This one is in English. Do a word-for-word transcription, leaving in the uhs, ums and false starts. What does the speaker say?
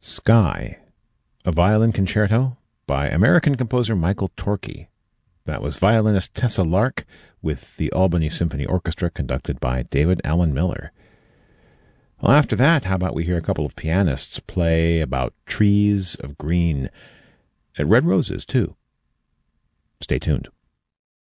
Sky, a violin concerto by American composer Michael Torke. That was violinist Tessa Lark with the Albany Symphony Orchestra conducted by David Allen Miller. Well, after that, how about we hear a couple of pianists play about trees of green, and red roses, too. Stay tuned.